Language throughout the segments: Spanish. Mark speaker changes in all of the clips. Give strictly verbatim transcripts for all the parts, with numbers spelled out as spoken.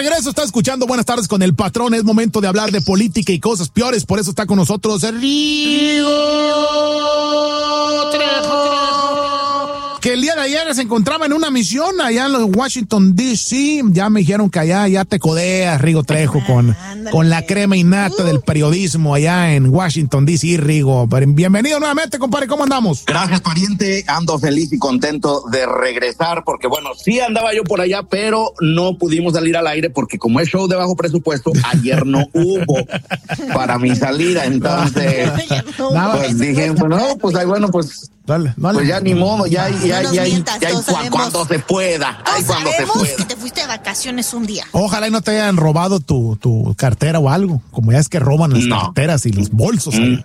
Speaker 1: regreso, está escuchando Buenas Tardes con el Patrón. Es momento de hablar de política y cosas peores. Por eso está con nosotros Rigo Trejo, que el día de ayer se encontraba en una misión allá en Washington, D C Ya me dijeron que allá ya te codeas, Rigo Trejo, con, con la crema innata uh. del periodismo allá en Washington, D C Rigo. Bienvenido nuevamente, compadre. ¿Cómo andamos?
Speaker 2: Gracias, pariente. Ando feliz y contento de regresar porque, bueno, sí andaba yo por allá, pero no pudimos salir al aire porque como es show de bajo presupuesto, ayer no hubo para mi salida. Entonces, pues dije, bueno, pues ahí, bueno, pues... Dale, dale. Pues ya ni modo, ya, ya, ya, ya, mientas, ya, ya cuando se pueda, ay, cuando se pueda.
Speaker 3: Que te fuiste de vacaciones un día.
Speaker 1: Ojalá y no te hayan robado tu, tu cartera o algo, como ya es que roban las no. carteras y los bolsos. Mm.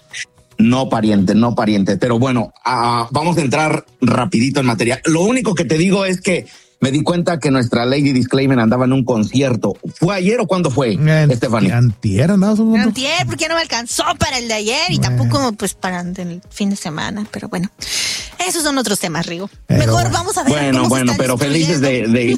Speaker 2: No, pariente, no, pariente. Pero bueno, uh, vamos a entrar rapidito en materia. Lo único que te digo es que me di cuenta que nuestra Lady Disclaimer andaba en un concierto. ¿Fue ayer o cuándo fue, Estefanía?
Speaker 1: Antier, andaba.
Speaker 3: Antier, porque no me alcanzó para el de ayer y bueno. tampoco pues para el fin de semana. Pero bueno, esos son otros temas, Rigo. Pero Mejor bueno. vamos a ver.
Speaker 2: Bueno, cómo bueno, pero felices de... de...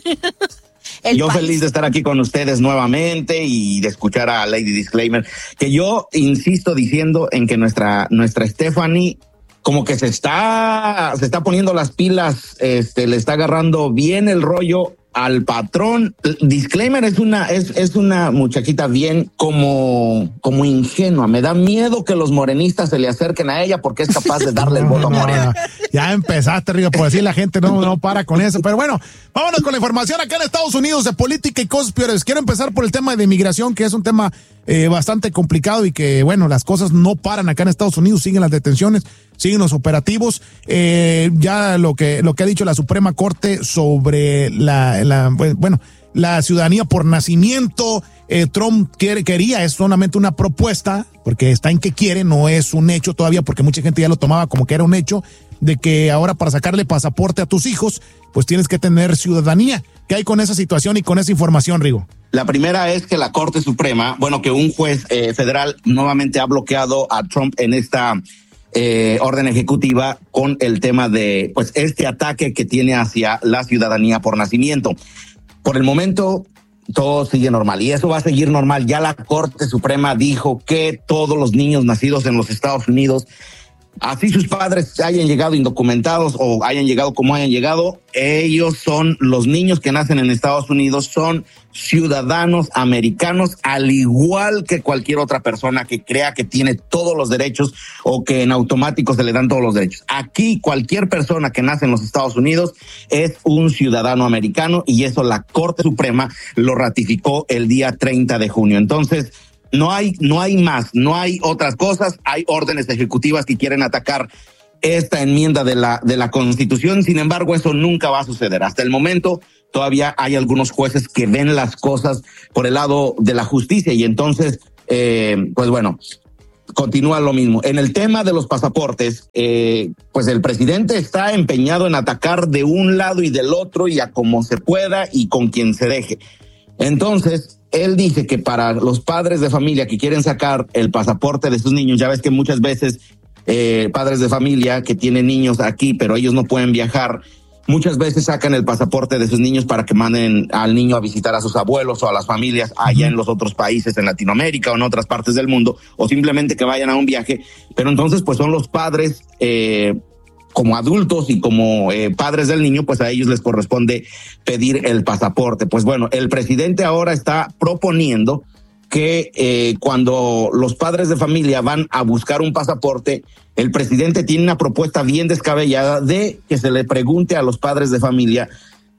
Speaker 2: yo país. Feliz de estar aquí con ustedes nuevamente y de escuchar a Lady Disclaimer, que yo insisto diciendo en que nuestra, nuestra Stephanie como que se está, se está poniendo las pilas, este, le está agarrando bien el rollo al patrón. Disclaimer es una, es, es una muchachita bien como, como ingenua. Me da miedo que los morenistas se le acerquen a ella porque es capaz de darle el voto a Morena.
Speaker 1: Ya empezaste, Rigo, por decir la gente no, no para con eso. Pero bueno, vámonos con la información acá en Estados Unidos de política y cosas peores. Quiero empezar por el tema de inmigración, que es un tema eh, bastante complicado y que, bueno, las cosas no paran acá en Estados Unidos. Siguen las detenciones, siguen los operativos. Eh, ya lo que, lo que ha dicho la Suprema Corte sobre la, la bueno, la ciudadanía por nacimiento. Eh, Trump quiere, quería, es solamente una propuesta, porque está en que quiere, no es un hecho todavía, porque mucha gente ya lo tomaba como que era un hecho, de que ahora para sacarle pasaporte a tus hijos, pues tienes que tener ciudadanía. ¿Qué hay con esa situación y con esa información, Rigo?
Speaker 2: La primera es que la Corte Suprema, bueno, que un juez eh, federal nuevamente ha bloqueado a Trump en esta eh, orden ejecutiva con el tema de, pues, este ataque que tiene hacia la ciudadanía por nacimiento. Por el momento, todo sigue normal y eso va a seguir normal. Ya la Corte Suprema dijo que todos los niños nacidos en los Estados Unidos, así sus padres hayan llegado indocumentados o hayan llegado como hayan llegado, ellos son los niños que nacen en Estados Unidos, son ciudadanos americanos, al igual que cualquier otra persona que crea que tiene todos los derechos o que en automático se le dan todos los derechos. Aquí cualquier persona que nace en los Estados Unidos es un ciudadano americano y eso la Corte Suprema lo ratificó el día treinta de junio. Entonces, No hay, no hay más, no hay otras cosas, hay órdenes ejecutivas que quieren atacar esta enmienda de la, de la Constitución, sin embargo, eso nunca va a suceder. Hasta el momento, todavía hay algunos jueces que ven las cosas por el lado de la justicia y entonces, eh, pues bueno, continúa lo mismo. En el tema de los pasaportes, eh, pues el presidente está empeñado en atacar de un lado y del otro y a como se pueda y con quien se deje. Entonces, él dice que para los padres de familia que quieren sacar el pasaporte de sus niños, ya ves que muchas veces eh, padres de familia que tienen niños aquí, pero ellos no pueden viajar, muchas veces sacan el pasaporte de sus niños para que manden al niño a visitar a sus abuelos o a las familias allá en los otros países, en Latinoamérica o en otras partes del mundo, o simplemente que vayan a un viaje. Pero entonces, pues son los padres eh, como adultos y como eh, padres del niño, pues a ellos les corresponde pedir el pasaporte. Pues bueno, el presidente ahora está proponiendo que eh, cuando los padres de familia van a buscar un pasaporte, el presidente tiene una propuesta bien descabellada de que se le pregunte a los padres de familia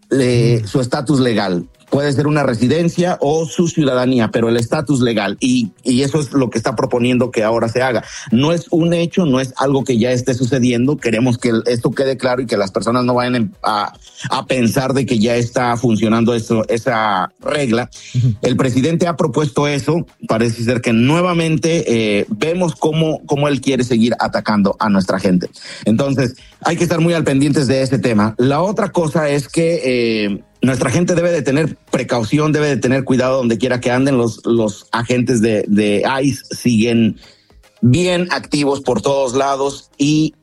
Speaker 2: eh, su estatus legal. Puede ser una residencia o su ciudadanía, pero el estatus legal. Y, y eso es lo que está proponiendo que ahora se haga. No es un hecho, no es algo que ya esté sucediendo. Queremos que esto quede claro y que las personas no vayan a, a pensar de que ya está funcionando eso, esa regla. Uh-huh. El presidente ha propuesto eso. Parece ser que nuevamente eh, vemos cómo, cómo él quiere seguir atacando a nuestra gente. Entonces, hay que estar muy al pendientes de ese tema. La otra cosa es que eh, nuestra gente debe de tener precaución, debe de tener cuidado donde quiera que anden. Los, los agentes de, de I C E siguen bien activos por todos lados y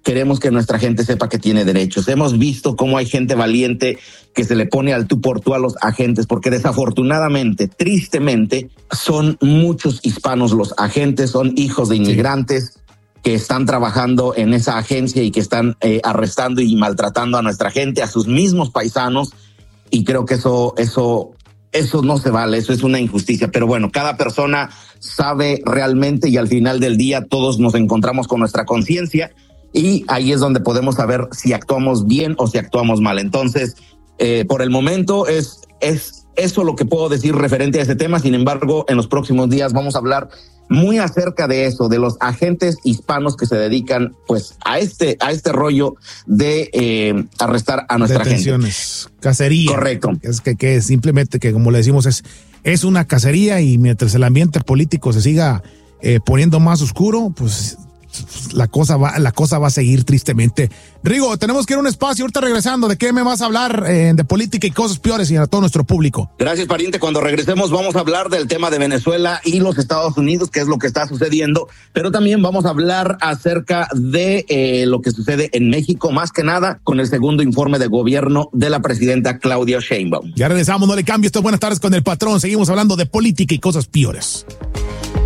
Speaker 2: queremos que nuestra gente sepa que tiene derechos. Hemos visto cómo hay gente valiente que se le pone al tú por tú a los agentes, porque desafortunadamente, tristemente, son muchos hispanos los agentes, son hijos de inmigrantes sí. que están trabajando en esa agencia y que están eh, arrestando y maltratando a nuestra gente, a sus mismos paisanos, y creo que eso, eso, eso no se vale, eso es una injusticia. Pero bueno, cada persona sabe realmente y al final del día todos nos encontramos con nuestra conciencia. Y ahí es donde podemos saber si actuamos bien o si actuamos mal. Entonces, eh, por el momento es, es eso lo que puedo decir referente a ese tema. Sin embargo, en los próximos días vamos a hablar muy acerca de eso, de los agentes hispanos que se dedican pues a este, a este rollo de eh, arrestar a nuestra
Speaker 1: Detenciones,
Speaker 2: gente.
Speaker 1: Cacería.
Speaker 2: Correcto.
Speaker 1: Es que, que simplemente que como le decimos es, es una cacería, y mientras el ambiente político se siga eh, poniendo más oscuro, pues la cosa va, la cosa va a seguir tristemente. Rigo, tenemos que ir a un espacio, ahorita regresando. ¿De qué me vas a hablar eh, de política y cosas peores y a todo nuestro público?
Speaker 2: Gracias, pariente. Cuando regresemos vamos a hablar del tema de Venezuela y los Estados Unidos, qué es lo que está sucediendo, pero también vamos a hablar acerca de eh, lo que sucede en México, más que nada con el segundo informe de gobierno de la presidenta Claudia Sheinbaum.
Speaker 1: Ya regresamos, no le cambie. Esto es Buenas Tardes con el Patrón. Seguimos hablando de política y cosas peores.